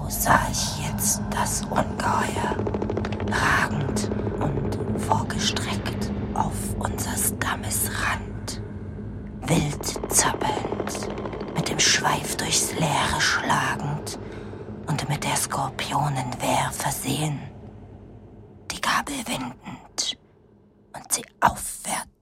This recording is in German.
So sah ich jetzt das Ungeheuer, ragend und vorgestreckt auf unsers Dammes Rand, wild zappelnd, mit dem Schweif durchs Leere schlagend und mit der Skorpionenwehr versehen, die Gabel windend und sie aufwärts